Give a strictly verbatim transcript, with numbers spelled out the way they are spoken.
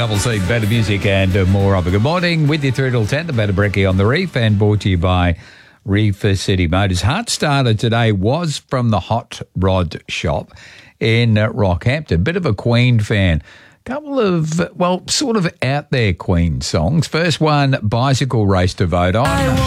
Double C, better music and uh, more of it. Good morning, with you through till ten, the Better Brekkie on the Reef, and brought to you by Reef City Motors. Heart starter today was from the Hot Rod Shop in uh, Rockhampton. Bit of a Queen fan. Couple of, well, sort of out there Queen songs. First one, Bicycle Race to vote on.